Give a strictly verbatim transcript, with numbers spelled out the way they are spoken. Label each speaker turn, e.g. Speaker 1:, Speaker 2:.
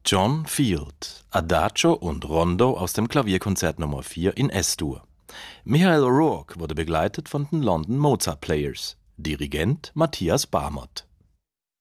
Speaker 1: John Field, Adagio und Rondo aus dem Klavierkonzert Nummer vier in S-Dur. Michael O'Rourke wurde begleitet von den London Mozart Players. Dirigent Matthias Barmot.